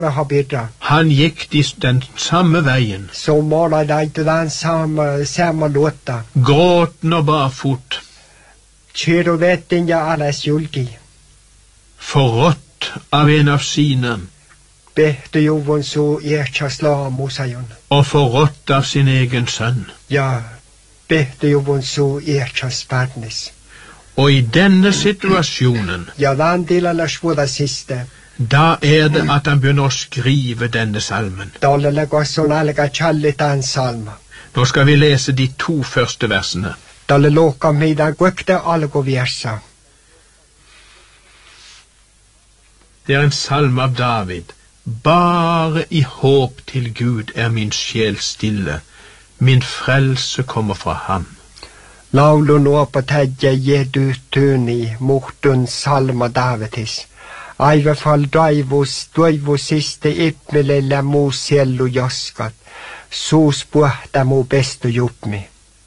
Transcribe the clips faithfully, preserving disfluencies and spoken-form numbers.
har bidra. Han gikk de, den samme veien. Så måler de til den samme, samme låta. Gråten og barfot. Kyruveten ja alles julgi. Forrådt av en av sine. Behte jovon så erkja slamosajon. Og forrådt av sin egen sønn. Ja, behte jovon så erkja sparnis. Og i denne situasjonen, ja, den delen er svåra siste. Da er det at han begynner å skrive denne salmen. Da legger sånn alga kjallit en salma. Nå skal vi lese de to første versene. Da låka medan gøkte algo versa. Det er en salme av David. Bare i håp til Gud er min sjel stille. Min frelse kommer fra ham. Laulu nå på tedje jedu tuni mortun salma Davidis. Aive fall daivus, daivus siste ipmelella mo sellu jaskat. Så spuhta mo bestu jupmi.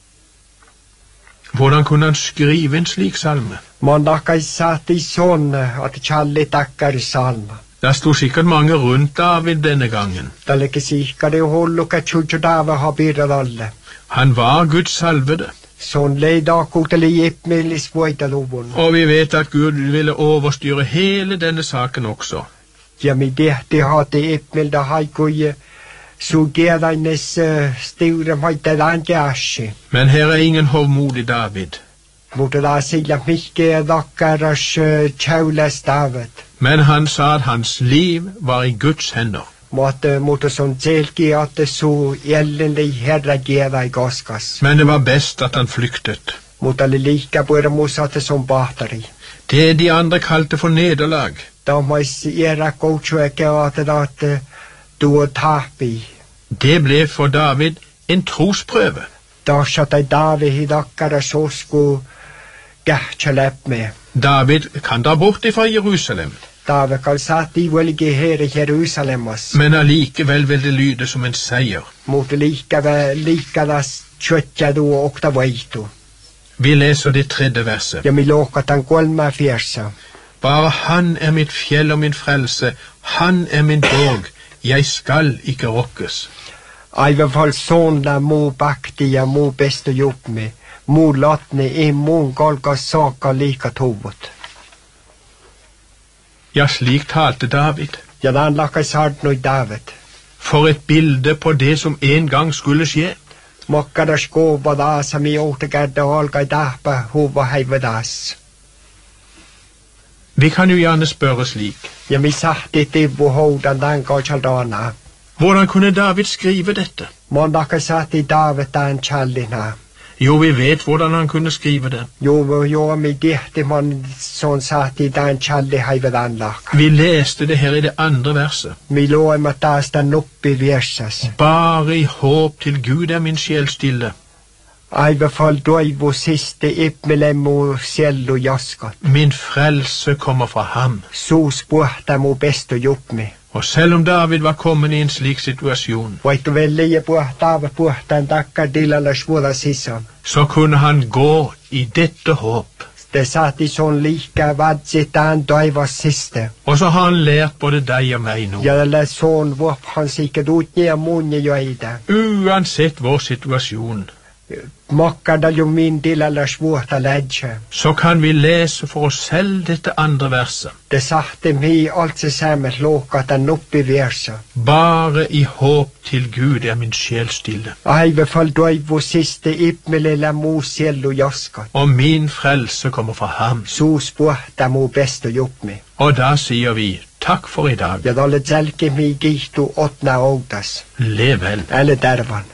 Hvordan kunne han skrive en slik salme? Man nakkai satt i sånn at kjalli takkar salma. Det stod sikkert mange rundt David denne gangen. Det er ikke sikkert det holder at tjudjo David har bidret alle. Han var Guds salvede. Sånn leida koteli ipmelis voida lovun. Og vi vet at Gud ville overstyre hele denne saken også. Ja, mi dehti hati ipmelda haikuje, så gedaines uh, sture maita danke asje. Men her er ingen hovmodig David. Måtte da sila mikke dakkaras uh, tjaules David. Men han sa at hans liv var i Guds hender. Måtte, måtte sånn selgi at det så gjeldende herre geda i gaskas. Men det var best at han flyktet. Måtte det like bare mosatte som bateri. Det de andre kalte for nederlag. Da må jeg godkjøke at det at du å tape i. Det ble for David en trosprøve. Da satt jeg David i dakkere så skulle gætkjelepp med. David kan dra bort ifra Jerusalem. David kan satt i velge her i Jerusalem. Men allikevel vil det lyde som en seier. Måtte likevel like det kjøtja du og okta veitu. Vi leser det tredje verset. Ja, mi låkat han golma fjersa. Bare han er mitt fjell og min frelse. Han er min borg. Jeg skal ikke rokkes. I hvert fall sånn da mo baktia, mo beste jobb med. Mo latne i mon galga saka lika tovot. Ja, slik talte David. Ja, den lakka sart noe David. For et bilde på det som en gang skulle skje. Mokkada skåba da som i återgærde halga i dapa hova heivedas. Vi kan jo gjerne spørre slik. Ja, mi satt i tibbo hodan den ga kjaldana. Hvordan kunne David skrive dette? Man lakka satt i David den kjaldina. Jo, vi vet hvordan han kunne skrive det. Jo, jo, mi dihti man sånn satt i den kjaldi heivedan lakka. Vi leste det her i det andre verset. Mi lå i matas den oppi versas. Bare i håp til Gud er min sjel stille. I hvert fall døyvo siste ipmelemo sjello jaskat. Min frelse kommer fra ham. Så spurte mo best å jobbe med. Og selv om David var kommet i en slik situasjon, Veit du vel leie på at David purte en dakkar til eller svåra sissan. så kunne han gå i dette håp. Det satt i sånn like vadsitt han døyva siste. Og så har han lært både deg og meg nå. Ja, eller sånn hvorf han sikkert ut ned munne jo i det. Uansett vår situasjon, Mokkar da jo min til eller svårt å ledge. så kan vi lese for oss selv dette andre verset. Det satte mi alt sammen låkat den oppi versa. Bare i håp til Gud er min sjel stille. I hvert fall døyvo siste ipmelilla mo sjello jaskat. Og min frelse kommer fra ham. Så spurte mo best å jobbe med. Og da sier vi takk for i dag. Ja, da le zelke mi gihtu åtna åtas. Lev vel. Eller dervan.